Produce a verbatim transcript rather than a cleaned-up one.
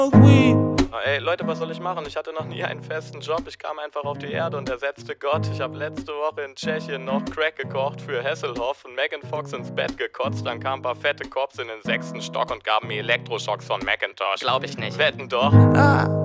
Oh, ey, Leute, was soll ich machen? Ich hatte noch nie einen festen Job. Ich kam einfach auf die Erde und ersetzte Gott. Ich habe letzte Woche in Tschechien noch Crack gekocht für Hasselhoff und Megan Fox ins Bett gekotzt. Dann kamen ein paar fette Cops in den sechsten Stock und gaben mir Elektroschocks von Macintosh. Glaub ich nicht. Wetten doch.